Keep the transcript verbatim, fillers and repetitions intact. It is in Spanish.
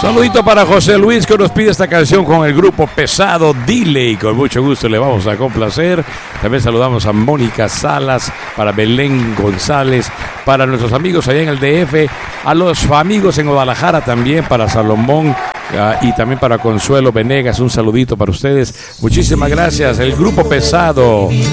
Saludito para José Luis, que nos pide esta canción con el grupo Pesado Dile, y con mucho gusto le vamos a complacer. También saludamos a Mónica Salas, para Belén González, para nuestros amigos allá en el D F, a los amigos en Guadalajara también, para Salomón uh, y también para Consuelo Venegas. Un saludito para ustedes. Muchísimas gracias. El grupo Pesado